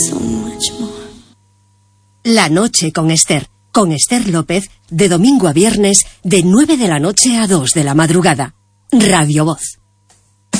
so much more. La noche con Esther López, de domingo a viernes, de 9 de la noche a 2 de la madrugada. Radio Voz.